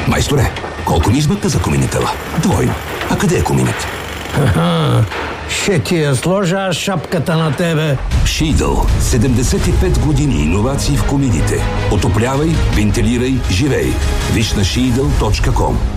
Майсторе, колко ни измъкна за коминитела? Двойно. А къде е коминът? Ще ти я сложа аз шапката на тебе. Шийдъл. 75 години иновации в комините. Отоплявай, вентилирай, живей. Виж на Шийдъл.com.